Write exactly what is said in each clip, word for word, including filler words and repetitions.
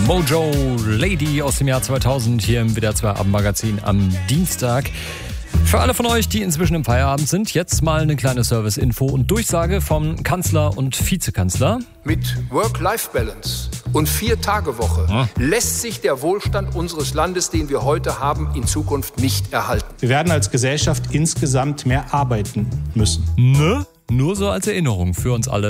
Mojo Lady aus dem Jahr zweitausend hier im W D R zwei Abendmagazin am Dienstag. Für alle von euch, die inzwischen im Feierabend sind, jetzt mal eine kleine Service-Info und Durchsage vom Kanzler und Vizekanzler. Mit Work-Life-Balance und Vier-Tage-Woche ja. lässt sich der Wohlstand unseres Landes, den wir heute haben, in Zukunft nicht erhalten. Wir werden als Gesellschaft insgesamt mehr arbeiten müssen. Ne? Nur so als Erinnerung für uns alle.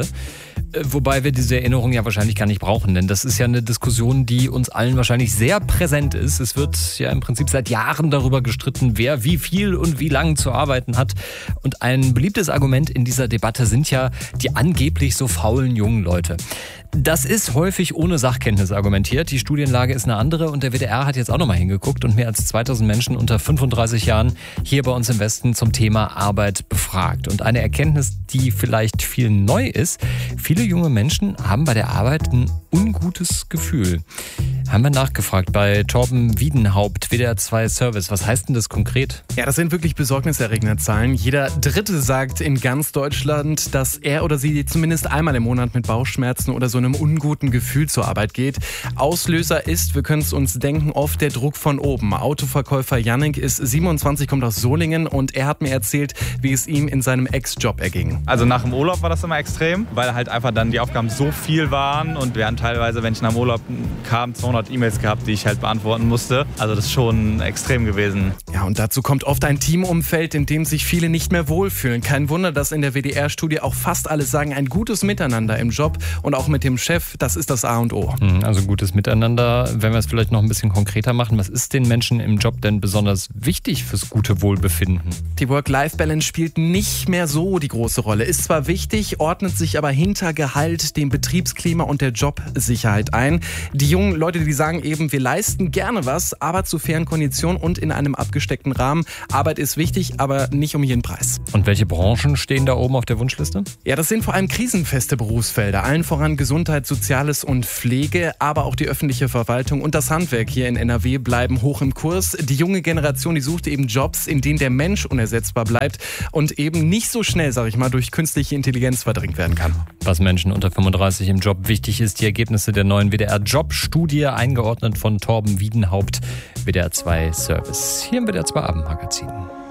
Wobei wir diese Erinnerung ja wahrscheinlich gar nicht brauchen, denn das ist ja eine Diskussion, die uns allen wahrscheinlich sehr präsent ist. Es wird ja im Prinzip seit Jahren darüber gestritten, wer wie viel und wie lang zu arbeiten hat. Und ein beliebtes Argument in dieser Debatte sind ja die angeblich so faulen jungen Leute. Das ist häufig ohne Sachkenntnis argumentiert. Die Studienlage ist eine andere und der W D R hat jetzt auch nochmal hingeguckt und mehr als zweitausend Menschen unter fünfunddreißig Jahren hier bei uns im Westen zum Thema Arbeit befragt. Und eine Erkenntnis, die vielleicht viel neu ist: Viele junge Menschen haben bei der Arbeit ein ungutes Gefühl. Haben wir nachgefragt bei Torben Wiedenhaupt, W D R zwei Service. Was heißt denn das konkret? Ja, das sind wirklich besorgniserregende Zahlen. Jeder Dritte sagt in ganz Deutschland, dass er oder sie zumindest einmal im Monat mit Bauchschmerzen oder so einem unguten Gefühl zur Arbeit geht. Auslöser ist, wir können es uns denken, oft der Druck von oben. Autoverkäufer Yannick ist siebenundzwanzig, kommt aus Solingen und er hat mir erzählt, wie es ihm in seinem Ex-Job erging. Also nach dem Urlaub war das immer extrem, weil halt einfach dann die Aufgaben so viel waren und wir haben teilweise, wenn ich nach dem Urlaub kam, zweihundert E-Mails gehabt, die ich halt beantworten musste. Also das ist schon extrem gewesen. Ja, und dazu kommt oft ein Teamumfeld, in dem sich viele nicht mehr wohlfühlen. Kein Wunder, dass in der W D R-Studie auch fast alle sagen, ein gutes Miteinander im Job und auch mit dem Chef, das ist das A und O. Also gutes Miteinander. Wenn wir es vielleicht noch ein bisschen konkreter machen, was ist den Menschen im Job denn besonders wichtig fürs gute Wohlbefinden? Die Work-Life-Balance spielt nicht mehr so die große Rolle. Ist zwar wichtig, ordnet sich aber hinter Gehalt, dem Betriebsklima und der Jobsicherheit ein. Die jungen Leute, die sagen eben, wir leisten gerne was, aber zu fairen Konditionen und in einem abgesteckten Rahmen. Arbeit ist wichtig, aber nicht um jeden Preis. Und welche Branchen stehen da oben auf der Wunschliste? Ja, das sind vor allem krisenfeste Berufsfelder. Allen voran Gesundheit, Soziales und Pflege, aber auch die öffentliche Verwaltung und das Handwerk hier in N R W bleiben hoch im Kurs. Die junge Generation, die sucht eben Jobs, in denen der Mensch unersetzbar bleibt und eben nicht so schnell, sag ich mal, durch künstliche Intelligenz verdrängt werden kann. Was Menschen unter fünfunddreißig im Job wichtig ist, die Ergebnisse der neuen W D R-Jobstudie, eingeordnet von Torben Wiedenhaupt, W D R zwei Service. Hier im W D R zwei Abendmagazin.